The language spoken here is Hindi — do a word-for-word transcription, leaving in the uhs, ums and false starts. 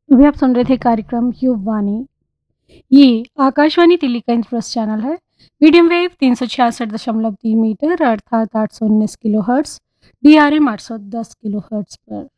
अभी आप सुन रहे थे कार्यक्रम युववाणी। ये आकाशवाणी दिल्ली का इंद्रप्रस्थ चैनल है। मीडियम वेव तीन सौ छियासठ दशमलव तीन मीटर अर्थात आठ सौ उन्नीस kilo hertz, D R M आठ सौ दस किलो हर्ट्स पर।